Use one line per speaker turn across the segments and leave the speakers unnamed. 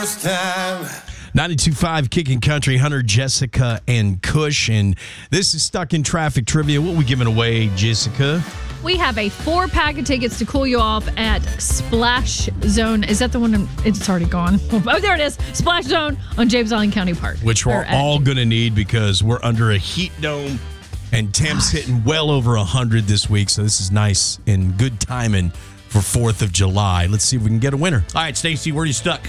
92.5 Kicking Country, Hunter, Jessica, and Kush. And this is Stuck in Traffic Trivia. What are we giving away, Jessica?
We have a 4-pack of tickets to cool you off at Splash Zone. Is that the one? It's already gone. Oh, there it is. Splash Zone on James Island County Park.
Which we're all going to need because we're under a heat dome and temps hitting well over 100 this week. So this is nice and good timing for 4th of July. Let's see if we can get a winner.
All right, Stacy, where are you stuck?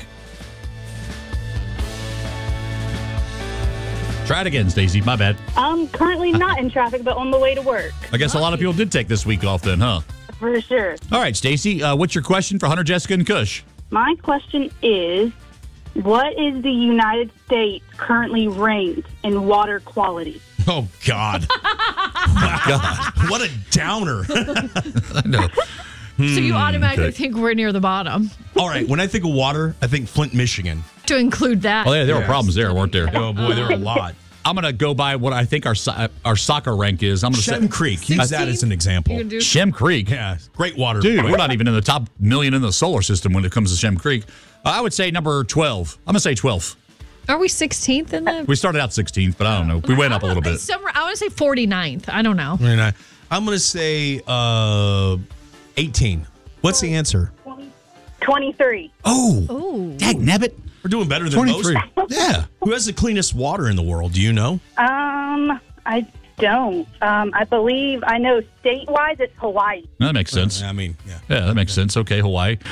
Try it again, Stacy. My bad.
I'm currently not in traffic, but on the way to work.
I guess a lot of people did take this week off then, huh?
For sure.
All right, Stacy, what's your question for Hunter, Jessica, and Kush?
My question is, what is the United States currently ranked in water quality?
Oh, God. Oh, my God. What a downer.
I know.
So you automatically think we're near the bottom.
All right, when I think of water, I think Flint, Michigan.
To include that.
Well, there were problems there, weren't there?
Oh, boy, there are a lot.
I'm going to go by what I think our soccer rank is. I'm going to
Shem Creek. Use that as an example.
Shem Creek.
Yeah, great water.
Dude, we're not even in the top million in the solar system when it comes to Shem Creek. I would say number 12. I'm going to say 12th.
Are we 16th in the?
We started out 16th, but I don't know. We went up a little bit.
I want to say 49th. I don't know.
I'm going to say 18. What's the answer?
23.
Oh.
Dagnabbit.
We're doing better than
23.
most. Yeah. Who has the cleanest water in the world? Do you know?
I don't. I believe I know state-wise it's Hawaii.
That makes sense.
I mean, yeah.
Yeah, that makes sense. Okay, Hawaii.